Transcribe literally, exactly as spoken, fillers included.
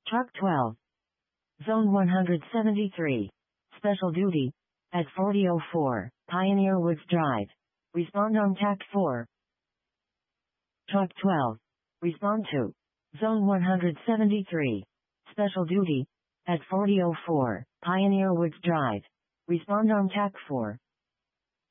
Truck twelve. Zone one hundred seventy-three. Special duty. At forty oh four, Pioneer Woods Drive. Respond on Tact four. Truck twelve. Respond to. Zone one hundred seventy-three. Special duty. At forty oh four, Pioneer Woods Drive. Respond on Tact four.